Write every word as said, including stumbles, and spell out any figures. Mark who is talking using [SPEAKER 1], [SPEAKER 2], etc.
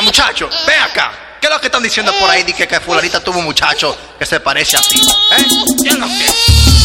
[SPEAKER 1] muchacho, ven acá. ¿Qué es lo que están diciendo por ahí? Dice que fulanita tuvo un muchacho que se parece a ti. ¿Eh? ¿Qué es lo que?